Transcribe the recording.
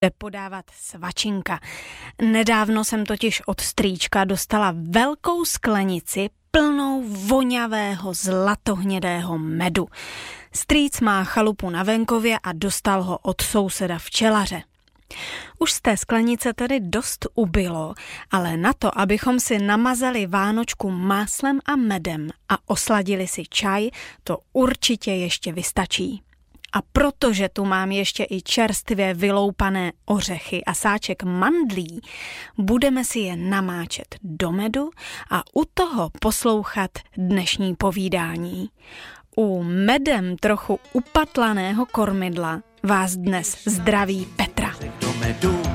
podávat svačinka. Nedávno jsem totiž od strýčka dostala velkou sklenici plnou vonavého zlatohnědého medu. Strýc má chalupu na venkově a dostal ho od souseda včelaře. Už z té sklenice tedy dost ubylo, ale na to, abychom si namazali vánočku máslem a medem a osladili si čaj, to určitě ještě vystačí. A protože tu mám ještě i čerstvě vyloupané ořechy a sáček mandlí, budeme si je namáčet do medu a u toho poslouchat dnešní povídání. U medem trochu upatlaného kormidla vás dnes zdraví Petra.